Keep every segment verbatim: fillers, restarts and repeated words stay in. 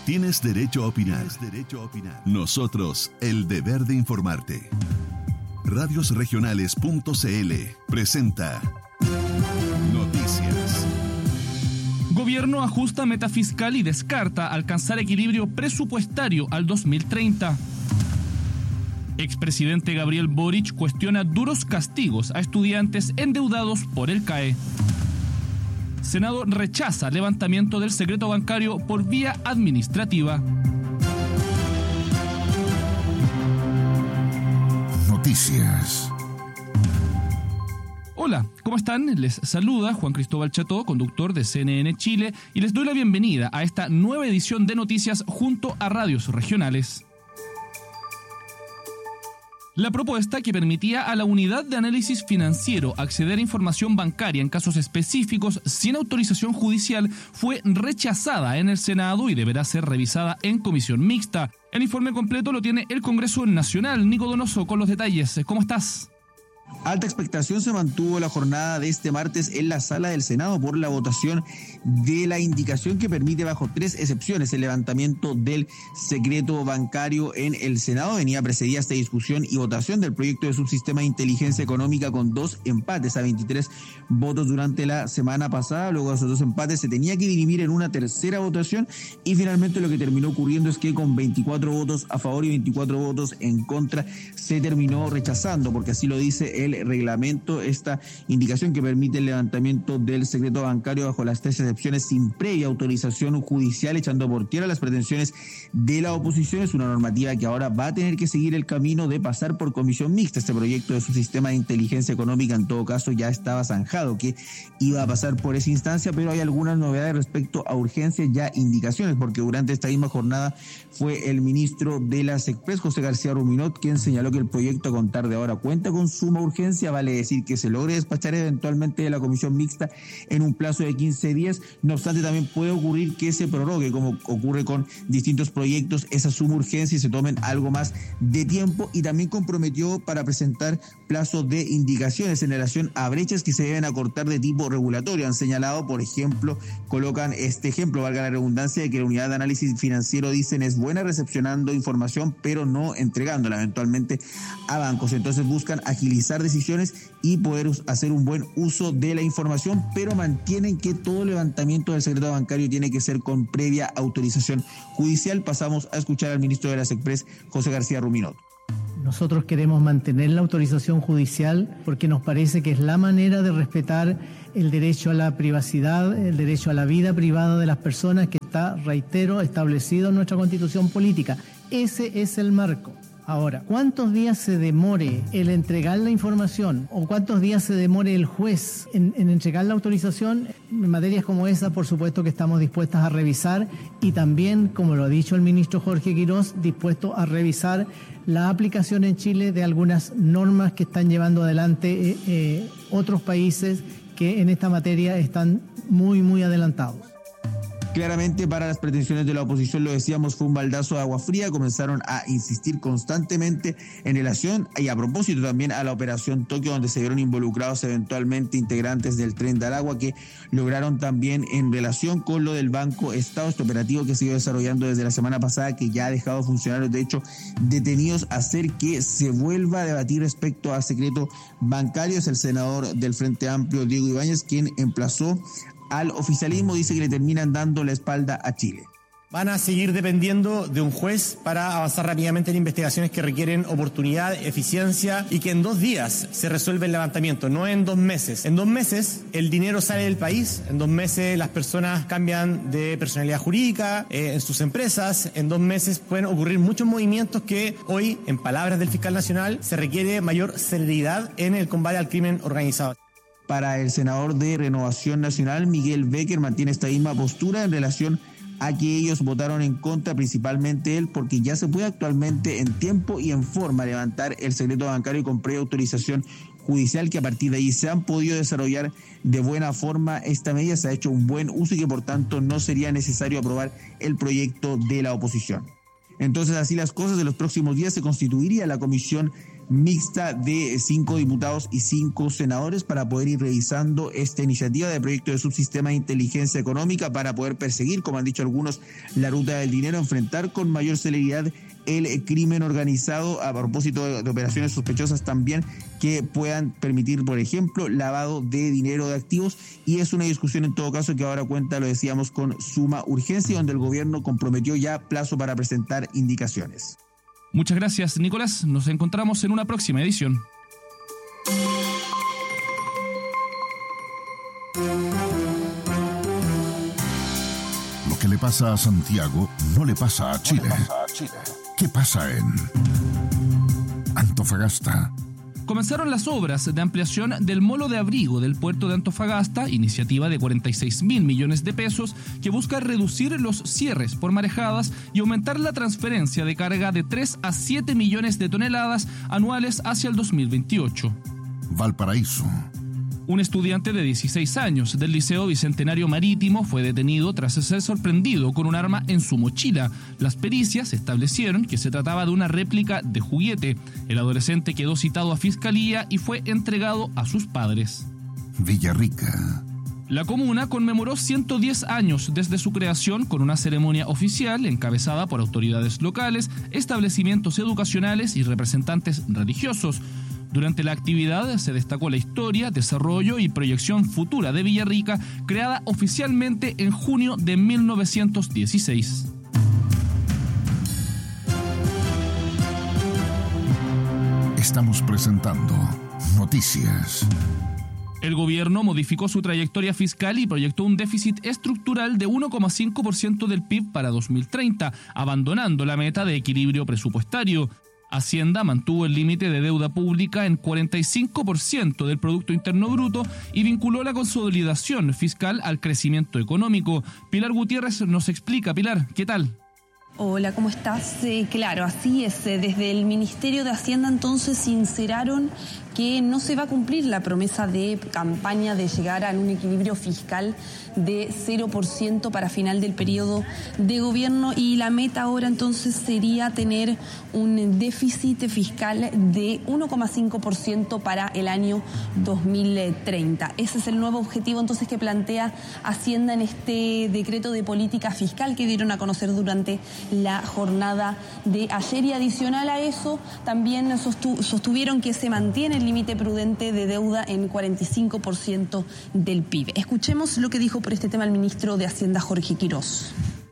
Tienes derecho a opinar. Tienes derecho a opinar. Nosotros, el deber de informarte. radios regionales punto c l presenta Noticias. Gobierno ajusta meta fiscal y descarta alcanzar equilibrio presupuestario al dos mil treinta. Expresidente Gabriel Boric cuestiona duros castigos a estudiantes endeudados por el C A E. Senado rechaza levantamiento del secreto bancario por vía administrativa. Noticias. Hola, ¿cómo están? Les saluda Juan Cristóbal Cható, conductor de C N N Chile, y les doy la bienvenida a esta nueva edición de Noticias junto a radios regionales. La propuesta que permitía a la Unidad de Análisis Financiero acceder a información bancaria en casos específicos sin autorización judicial fue rechazada en el Senado y deberá ser revisada en comisión mixta. El informe completo lo tiene el Congreso Nacional. Nico Donoso con los detalles. ¿Cómo estás? Alta expectación se mantuvo la jornada de este martes en la sala del Senado por la votación de la indicación que permite bajo tres excepciones el levantamiento del secreto bancario en el Senado. Venía precedida esta discusión y votación del proyecto de subsistema de inteligencia económica con dos empates a veintitrés votos durante la semana pasada. Luego de esos dos empates se tenía que dirimir en una tercera votación y finalmente lo que terminó ocurriendo es que con veinticuatro votos a favor y veinticuatro votos en contra se terminó rechazando, porque así lo dice el reglamento, esta indicación que permite el levantamiento del secreto bancario bajo las tres excepciones sin previa autorización judicial, echando por tierra las pretensiones de la oposición. Es una normativa que ahora va a tener que seguir el camino de pasar por comisión mixta. Este proyecto de su sistema de inteligencia económica en todo caso ya estaba zanjado que iba a pasar por esa instancia, pero hay algunas novedades respecto a urgencias, ya indicaciones, porque durante esta misma jornada fue el ministro de la SECPRES, José García Ruminot, quien señaló que el proyecto a contar de ahora cuenta con suma urgencia, vale decir que se logre despachar eventualmente de la comisión mixta en un plazo de quince días. No obstante, también puede ocurrir que se prorrogue, como ocurre con distintos proyectos, esa suma urgencia y se tomen algo más de tiempo. Y también comprometió para presentar plazos de indicaciones en relación a brechas que se deben acortar de tipo regulatorio. Han señalado, por ejemplo, colocan este ejemplo, valga la redundancia, de que la Unidad de Análisis Financiero, dicen, es buena recepcionando información, pero no entregándola eventualmente a bancos. Entonces buscan agilizar decisiones y poder hacer un buen uso de la información, pero mantienen que todo levantamiento del secreto bancario tiene que ser con previa autorización judicial. Pasamos a escuchar al ministro de la SECPRES, José García Ruminot. Nosotros queremos mantener la autorización judicial porque nos parece que es la manera de respetar el derecho a la privacidad, el derecho a la vida privada de las personas, que está, reitero, establecido en nuestra Constitución política. Ese es el marco. Ahora, ¿cuántos días se demore el entregar la información o cuántos días se demore el juez en, en entregar la autorización? En materias como esa, por supuesto que estamos dispuestas a revisar y también, como lo ha dicho el ministro Jorge Quirós, dispuesto a revisar la aplicación en Chile de algunas normas que están llevando adelante eh, eh, otros países que en esta materia están muy, muy adelantados. Claramente, para las pretensiones de la oposición, lo decíamos, fue un baldazo de agua fría. Comenzaron a insistir constantemente en relación, y a propósito también, a la operación Tokio, donde se vieron involucrados eventualmente integrantes del Tren de Aragua, que lograron también en relación con lo del Banco Estado, este operativo que se iba desarrollando desde la semana pasada, que ya ha dejado funcionarios, de hecho, detenidos, hacer que se vuelva a debatir respecto al secreto bancario. Es el senador del Frente Amplio, Diego Ibáñez, quien emplazó al oficialismo, dice que le terminan dando la espalda a Chile. Van a seguir dependiendo de un juez para avanzar rápidamente en investigaciones que requieren oportunidad, eficiencia y que en dos días se resuelve el levantamiento, no en dos meses. En dos meses el dinero sale del país, en dos meses las personas cambian de personalidad jurídica eh, en sus empresas, en dos meses pueden ocurrir muchos movimientos que hoy, en palabras del fiscal nacional, se requiere mayor celeridad en el combate al crimen organizado. Para el senador de Renovación Nacional, Miguel Becker, mantiene esta misma postura en relación a que ellos votaron en contra, principalmente él, porque ya se puede actualmente en tiempo y en forma levantar el secreto bancario con previa autorización judicial, que a partir de ahí se han podido desarrollar de buena forma esta medida, se ha hecho un buen uso y que por tanto no sería necesario aprobar el proyecto de la oposición. Entonces, así las cosas, de los próximos días se constituiría la comisión mixta de cinco diputados y cinco senadores para poder ir revisando esta iniciativa de proyecto de subsistema de inteligencia económica para poder perseguir, como han dicho algunos, la ruta del dinero, enfrentar con mayor celeridad el crimen organizado a propósito de, de operaciones sospechosas también que puedan permitir, por ejemplo, lavado de dinero de activos, y es una discusión en todo caso que ahora cuenta, lo decíamos, con suma urgencia, donde el gobierno comprometió ya plazo para presentar indicaciones. Muchas gracias, Nicolás. Nos encontramos en una próxima edición. Lo que le pasa a Santiago no le pasa a Chile. ¿Qué pasa en Antofagasta? Comenzaron las obras de ampliación del molo de abrigo del puerto de Antofagasta, iniciativa de cuarenta y seis mil millones de pesos que busca reducir los cierres por marejadas y aumentar la transferencia de carga de tres a siete millones de toneladas anuales hacia el dos mil veintiocho. Valparaíso. Un estudiante de dieciséis años del Liceo Bicentenario Marítimo fue detenido tras ser sorprendido con un arma en su mochila. Las pericias establecieron que se trataba de una réplica de juguete. El adolescente quedó citado a fiscalía y fue entregado a sus padres. Villarrica. La comuna conmemoró ciento diez años desde su creación con una ceremonia oficial encabezada por autoridades locales, establecimientos educacionales y representantes religiosos. Durante la actividad se destacó la historia, desarrollo y proyección futura de Villarrica, creada oficialmente en junio de mil novecientos dieciséis. Estamos presentando Noticias. El gobierno modificó su trayectoria fiscal y proyectó un déficit estructural de uno coma cinco por ciento del P I B para dos mil treinta, abandonando la meta de equilibrio presupuestario. Hacienda mantuvo el límite de deuda pública en cuarenta y cinco por ciento del Producto Interno Bruto y vinculó la consolidación fiscal al crecimiento económico. Pilar Gutiérrez nos explica. Pilar, ¿qué tal? Hola, ¿cómo estás? Eh, claro, así es. Desde el Ministerio de Hacienda entonces sinceraron que no se va a cumplir la promesa de campaña de llegar a un equilibrio fiscal de cero por ciento para final del periodo de gobierno, y la meta ahora entonces sería tener un déficit fiscal de uno coma cinco por ciento para el año dos mil treinta. Ese es el nuevo objetivo entonces que plantea Hacienda en este decreto de política fiscal que dieron a conocer durante la jornada de ayer, y adicional a eso también sostu- sostuvieron que se mantiene el límite prudente de deuda en cuarenta y cinco por ciento del P I B. Escuchemos lo que dijo por este tema el ministro de Hacienda, Jorge Quirós.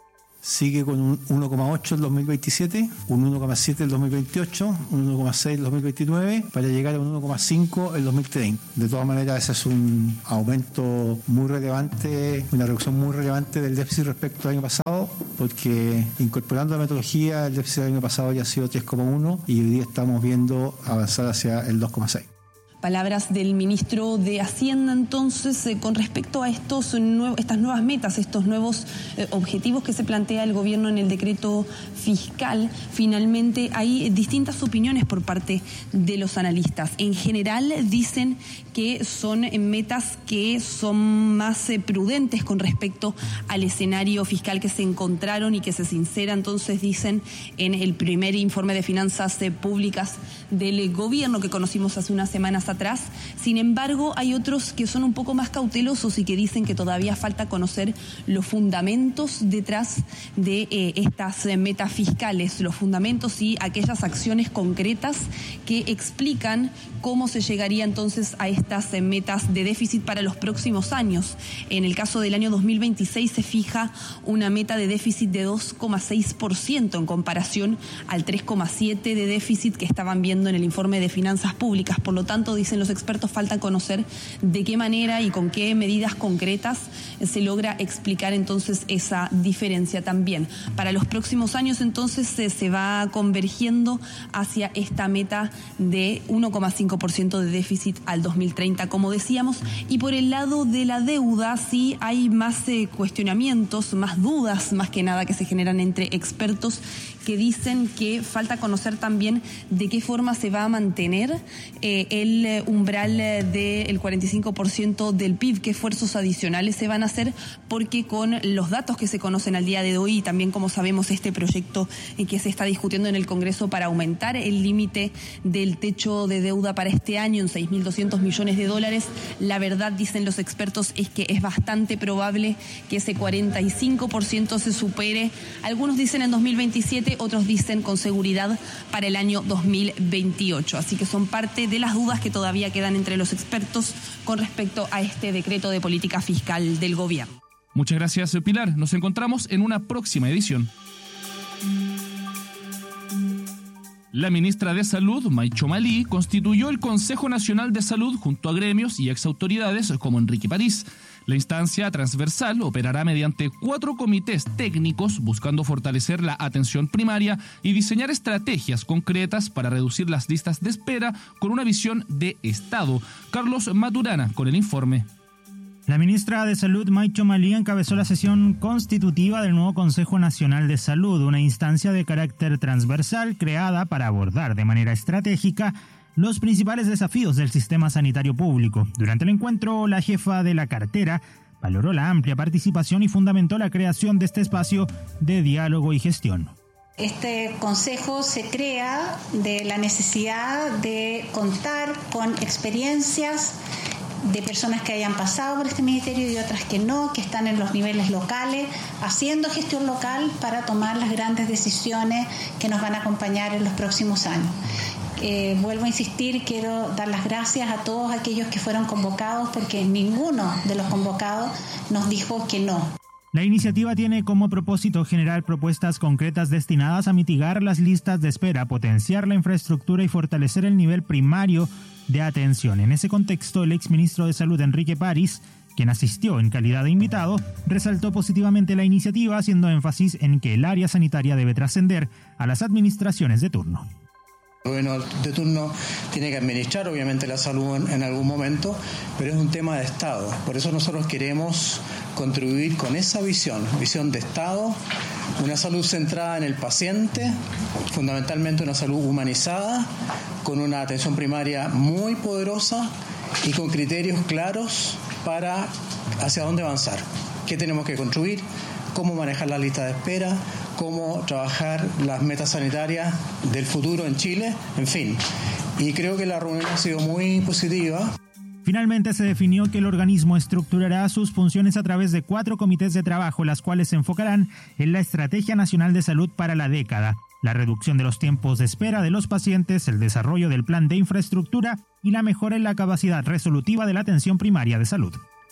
Sigue con un uno coma ocho el dos mil veintisiete, un uno coma siete el dos mil veintiocho, un uno coma seis el dos mil veintinueve, para llegar a un uno coma cinco el dos mil treinta. De todas maneras, ese es un aumento muy relevante, una reducción muy relevante del déficit respecto al año pasado, porque incorporando la metodología, el déficit del año pasado ya ha sido tres coma uno y hoy día estamos viendo avanzar hacia el dos coma seis. Palabras del ministro de Hacienda entonces eh, con respecto a estos nuevos, estas nuevas metas, estos nuevos eh, objetivos que se plantea el gobierno en el decreto fiscal. Finalmente hay distintas opiniones por parte de los analistas. En general dicen que son metas que son más eh, prudentes con respecto al escenario fiscal que se encontraron y que se sincera, entonces dicen, en el primer informe de finanzas eh, públicas del gobierno que conocimos hace unas semanas atrás. Sin embargo, hay otros que son un poco más cautelosos y que dicen que todavía falta conocer los fundamentos detrás de eh, estas eh, metas fiscales, los fundamentos y aquellas acciones concretas que explican cómo se llegaría entonces a estas eh, metas de déficit para los próximos años. En el caso del año dos mil veintiséis se fija una meta de déficit de dos coma seis por ciento en comparación al tres coma siete por ciento de déficit que estaban viendo en el informe de finanzas públicas. Por lo tanto, dicen los expertos, falta conocer de qué manera y con qué medidas concretas se logra explicar entonces esa diferencia también. Para los próximos años entonces se, se va convergiendo hacia esta meta de uno coma cinco por ciento de déficit al dos mil treinta, como decíamos. Y por el lado de la deuda sí hay más eh, cuestionamientos, más dudas, más que nada que se generan entre expertos que dicen que falta conocer también de qué forma forma se va a mantener eh, el umbral del cuarenta y cinco por ciento del P I B, qué esfuerzos adicionales se van a hacer, porque con los datos que se conocen al día de hoy y también, como sabemos, este proyecto eh, que se está discutiendo en el Congreso para aumentar el límite del techo de deuda para este año en seis mil doscientos millones de dólares, la verdad, dicen los expertos, es que es bastante probable que ese cuarenta y cinco por ciento se supere. Algunos dicen en dos mil veintisiete, otros dicen con seguridad para el año dos mil veintiocho. Así que son parte de las dudas que todavía quedan entre los expertos con respecto a este decreto de política fiscal del gobierno. Muchas gracias, Pilar. Nos encontramos en una próxima edición. La ministra de Salud, Maicho Malí, constituyó el Consejo Nacional de Salud junto a gremios y exautoridades como Enrique París. La instancia transversal operará mediante cuatro comités técnicos buscando fortalecer la atención primaria y diseñar estrategias concretas para reducir las listas de espera con una visión de Estado. Carlos Maturana con el informe. La ministra de Salud, Maicho Malí, encabezó la sesión constitutiva del nuevo Consejo Nacional de Salud, una instancia de carácter transversal creada para abordar de manera estratégica los principales desafíos del sistema sanitario público. Durante el encuentro, la jefa de la cartera valoró la amplia participación y fundamentó la creación de este espacio de diálogo y gestión. Este consejo se crea de la necesidad de contar con experiencias de personas que hayan pasado por este ministerio y otras que no, que están en los niveles locales, haciendo gestión local para tomar las grandes decisiones que nos van a acompañar en los próximos años. Eh, vuelvo a insistir, quiero dar las gracias a todos aquellos que fueron convocados, porque ninguno de los convocados nos dijo que no. La iniciativa tiene como propósito generar propuestas concretas destinadas a mitigar las listas de espera, potenciar la infraestructura y fortalecer el nivel primario de atención. En ese contexto, el exministro de Salud, Enrique París, quien asistió en calidad de invitado, resaltó positivamente la iniciativa, haciendo énfasis en que el área sanitaria debe trascender a las administraciones de turno. El gobierno de turno tiene que administrar obviamente la salud en, en algún momento, pero es un tema de Estado. Por eso nosotros queremos contribuir con esa visión, visión de Estado, una salud centrada en el paciente, fundamentalmente una salud humanizada, con una atención primaria muy poderosa y con criterios claros para hacia dónde avanzar, qué tenemos que construir, cómo manejar la lista de espera, cómo trabajar las metas sanitarias del futuro en Chile, en fin. Y creo que la reunión ha sido muy positiva. Finalmente se definió que el organismo estructurará sus funciones a través de cuatro comités de trabajo, las cuales se enfocarán en la Estrategia Nacional de Salud para la década, la reducción de los tiempos de espera de los pacientes, el desarrollo del plan de infraestructura y la mejora en la capacidad resolutiva de la atención primaria de salud.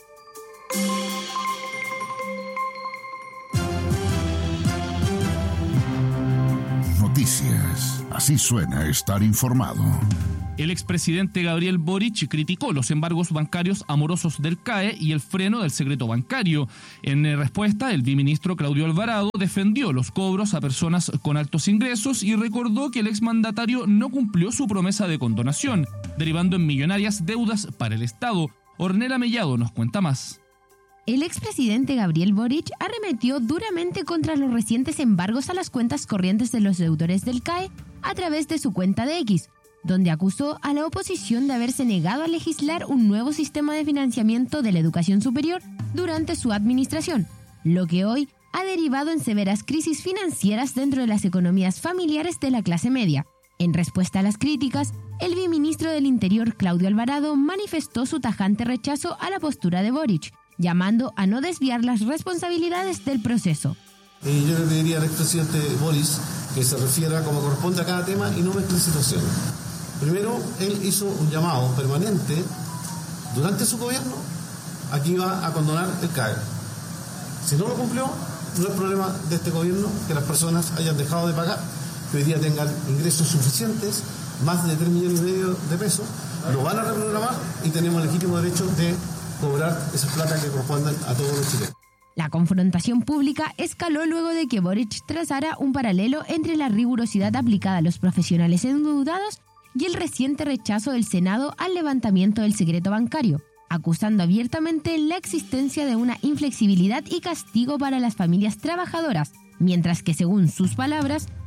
Noticias. Así suena estar informado. El expresidente Gabriel Boric criticó los embargos bancarios amorosos del C A E y el freno del secreto bancario. En respuesta, el viceministro Claudio Alvarado defendió los cobros a personas con altos ingresos y recordó que el exmandatario no cumplió su promesa de condonación, derivando en millonarias deudas para el Estado. Ornella Mellado nos cuenta más. El expresidente Gabriel Boric arremetió duramente contra los recientes embargos a las cuentas corrientes de los deudores del C A E a través de su cuenta de X, donde acusó a la oposición de haberse negado a legislar un nuevo sistema de financiamiento de la educación superior durante su administración, lo que hoy ha derivado en severas crisis financieras dentro de las economías familiares de la clase media. En respuesta a las críticas, el viceministro del Interior, Claudio Alvarado, manifestó su tajante rechazo a la postura de Boric, llamando a no desviar las responsabilidades del proceso. Eh, yo le pediría al expresidente Boris que se refiera como corresponde a cada tema y no mezcle situaciones. Primero, él hizo un llamado permanente durante su gobierno a que iba a condonar el C A E. Si no lo cumplió, no es problema de este gobierno que las personas hayan dejado de pagar, que hoy día tengan ingresos suficientes, más de tres millones y medio de pesos, lo van a reprogramar y tenemos el legítimo derecho de cobrar esas plata que corresponden a todos los chilenos. La confrontación pública escaló luego de que Boric trazara un paralelo entre la rigurosidad aplicada a los profesionales endeudados y el reciente rechazo del Senado al levantamiento del secreto bancario, acusando abiertamente la existencia de una inflexibilidad y castigo para las familias trabajadoras, mientras que, según sus palabras,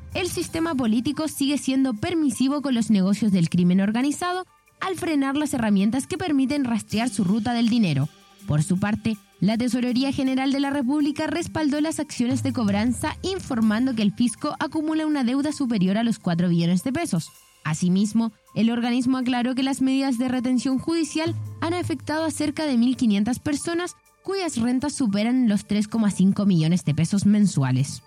el sistema político sigue siendo permisivo con los negocios del crimen organizado al frenar las herramientas que permiten rastrear su ruta del dinero. Por su parte, la Tesorería General de la República respaldó las acciones de cobranza, informando que el fisco acumula una deuda superior a los cuatro billones de pesos. Asimismo, el organismo aclaró que las medidas de retención judicial han afectado a cerca de mil quinientas personas cuyas rentas superan los tres coma cinco millones de pesos mensuales.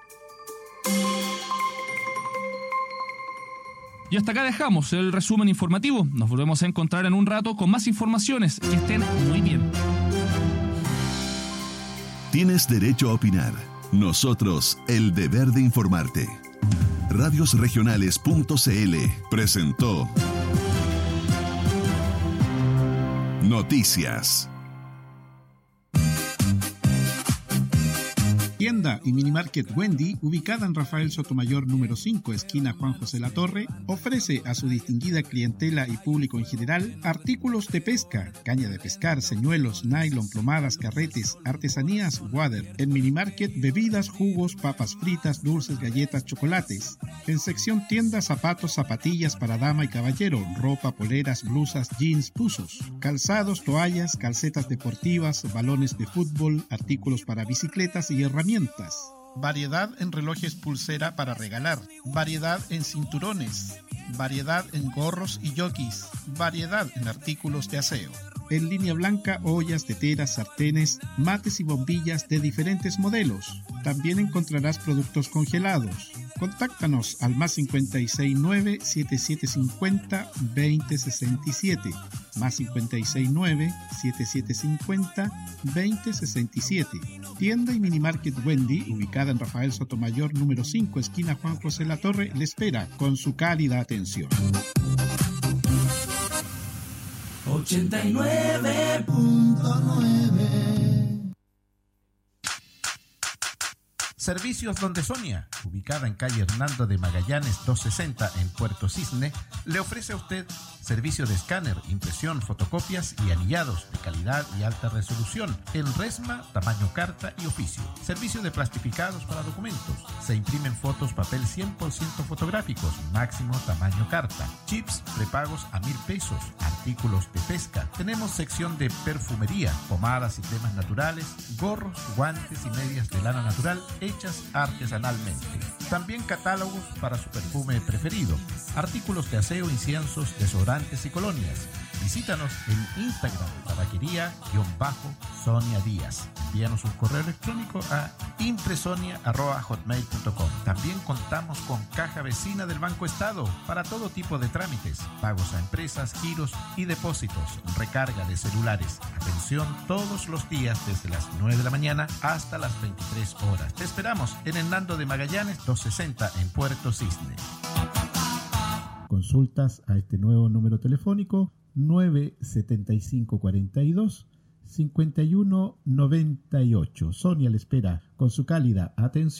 Y hasta acá dejamos el resumen informativo. Nos volvemos a encontrar en un rato con más informaciones. Que estén muy bien. Tienes derecho a opinar. Nosotros, el deber de informarte. radios regionales punto c l presentó Noticias. Tienda y Minimarket Wendy, ubicada en Rafael Sotomayor número cinco, esquina Juan José Latorre, ofrece a su distinguida clientela y público en general artículos de pesca, caña de pescar, señuelos, nylon, plomadas, carretes, artesanías, water. En Minimarket, bebidas, jugos, papas fritas, dulces, galletas, chocolates. En sección tienda, zapatos, zapatillas para dama y caballero, ropa, poleras, blusas, jeans, buzos, calzados, toallas, calcetas deportivas, balones de fútbol, artículos para bicicletas y herramientas. Variedad en relojes pulsera para regalar, variedad en cinturones, variedad en gorros y jockeys, variedad en artículos de aseo. En línea blanca, ollas, teteras, sartenes, mates y bombillas de diferentes modelos. También encontrarás productos congelados. Contáctanos al más cincuenta y seis nueve, setenta y siete cincuenta, veinte sesenta y siete, más cincuenta y seis nueve, setenta y siete cincuenta, veinte sesenta y siete. Tienda y Minimarket Wendy, ubicada en Rafael Sotomayor número cinco, esquina Juan José Latorre, le espera con su cálida atención. ochenta y nueve punto nueve. Servicios Donde Sonia, ubicada en calle Hernando de Magallanes doscientos sesenta en Puerto Cisne, le ofrece a usted servicio de escáner, impresión, fotocopias y anillados de calidad y alta resolución en resma, tamaño carta y oficio. Servicio de plastificados para documentos. Se imprimen fotos papel cien por ciento fotográficos, máximo tamaño carta. Chips prepagos a mil pesos. Artículos de pesca. Tenemos sección de perfumería, pomadas y cremas naturales, gorros, guantes y medias de lana natural hechas artesanalmente. También catálogos para su perfume preferido. Artículos de aseo, inciensos, desodorantes y colonias. Visítanos en Instagram, tabaquería-Sonia Díaz. Envíanos un correo electrónico a impresonia arroba hotmail punto com. También contamos con caja vecina del Banco Estado para todo tipo de trámites, pagos a empresas, giros y depósitos, recarga de celulares. Atención todos los días desde las nueve de la mañana hasta las veintitrés horas. Te esperamos en Hernando de Magallanes doscientos sesenta en Puerto Cisne. Consultas a este nuevo número telefónico nueve setenta y cinco cuarenta y dos cincuenta y uno noventa y ocho. Sonia le espera con su cálida atención.